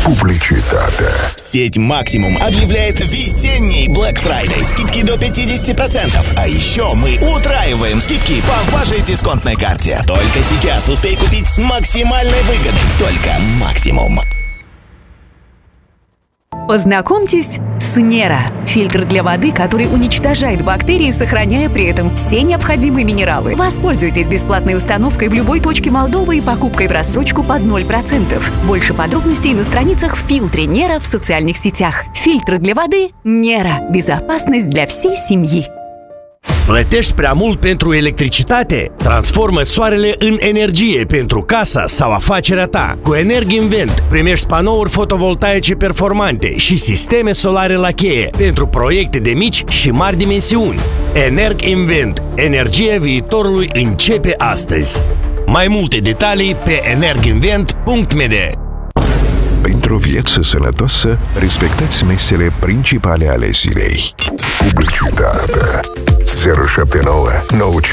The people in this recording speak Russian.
Publicitate. Сеть «Максимум» объявляет весенний Black Friday. Скидки до 50%. А еще мы утраиваем скидки по вашей дисконтной карте. Только сейчас успей купить с максимальной выгодой. Только «Максимум». Познакомьтесь с Нера. Фильтр для воды, который уничтожает бактерии, сохраняя при этом все необходимые минералы. Воспользуйтесь бесплатной установкой в любой точке Молдовы и покупкой в рассрочку под 0%. Больше подробностей на страницах в фильтре Нера в социальных сетях. Фильтр для воды Нера. Безопасность для всей семьи. Plătești prea mult pentru electricitate? Transformă soarele în energie pentru casa sau afacerea ta. Cu Energiinvent primești panouri fotovoltaice performante și sisteme solare la cheie pentru proiecte de mici și mari dimensiuni. Energiinvent. Energia viitorului începe astăzi. Mai multe detalii pe energiinvent.md. Pentru o viață sănătoasă, respectați mesele principale ale zilei. Publicitate. 079 95